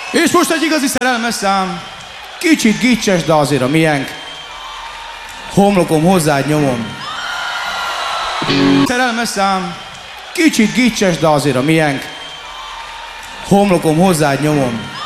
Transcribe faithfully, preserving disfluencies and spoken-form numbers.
És most egy igazi szerelmes szám. Kicsit gicses, de azért a miénk. Homlokom hozzád nyomom. Szerelmes szám. Kicsit gicses, de azért a miénk. Homlokom hozzád nyomom.